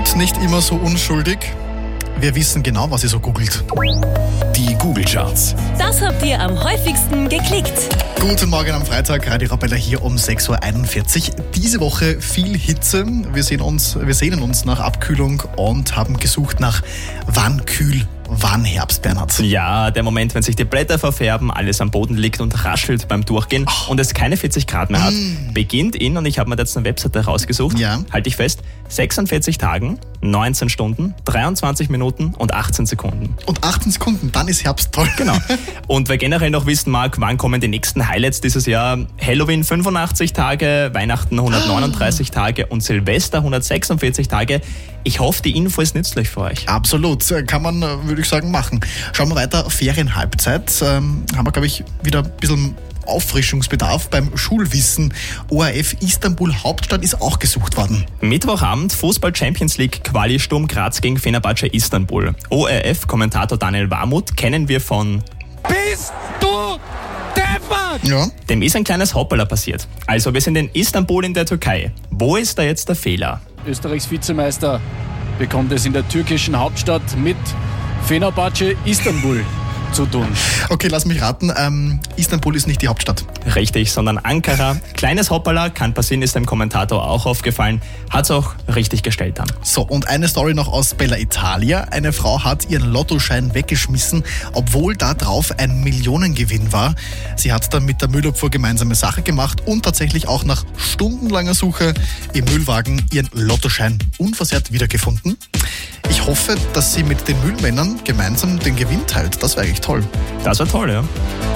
Googelt nicht immer so unschuldig. Wir wissen genau, was ihr so googelt. Die Google-Charts. Das habt ihr am häufigsten geklickt. Guten Morgen am Freitag, Radio Arabella hier um 6.41 Uhr. Diese Woche viel Hitze. Wir sehnen uns nach Abkühlung und haben gesucht nach wann kühl, wann Herbst, Bernhard. Ja, der Moment, wenn sich die Blätter verfärben, alles am Boden liegt und raschelt beim Durchgehen und es keine 40 Grad mehr hat, beginnt in, und ich habe mir jetzt eine Webseite rausgesucht, halte ich fest, 46 Tagen, 19 Stunden, 23 Minuten und 18 Sekunden. Und 18 Sekunden, dann ist Herbst toll. Genau. Und wer generell noch wissen mag, wann kommen die nächsten Highlights dieses Jahr, Halloween 85 Tage, Weihnachten 139 Tage und Silvester 146 Tage. Ich hoffe, die Info ist nützlich für euch. Absolut, kann man, würde ich sagen, machen. Schauen wir weiter, Ferienhalbzeit. Haben wir, glaube ich, wieder ein bisschen Auffrischungsbedarf beim Schulwissen. ORF Istanbul Hauptstadt ist auch gesucht worden. Mittwochabend Fußball Champions League Quali Sturm Graz gegen Fenerbahce Istanbul. ORF-Kommentator Daniel Warmuth kennen wir von Bist du deppert? Ja. Dem ist ein kleines Hoppala passiert. Also wir sind in Istanbul in der Türkei. Wo ist da jetzt der Fehler? Österreichs Vizemeister bekommt es in der türkischen Hauptstadt mit Fenerbahce Istanbul zu tun. Okay, lass mich raten. Istanbul ist nicht die Hauptstadt. Richtig, sondern Ankara. Kleines Hoppala, kann passieren, ist dem Kommentator auch aufgefallen. Hat's auch richtig gestellt dann. So, und eine Story noch aus Bella Italia. Eine Frau hat ihren Lottoschein weggeschmissen, obwohl da drauf ein Millionengewinn war. Sie hat dann mit der Müllabfuhr gemeinsame Sache gemacht und tatsächlich auch nach stundenlanger Suche im Müllwagen ihren Lottoschein unversehrt wiedergefunden. Ich hoffe, dass sie mit den Müllmännern gemeinsam den Gewinn teilt. Das wäre eigentlich toll. Das war toll, ja.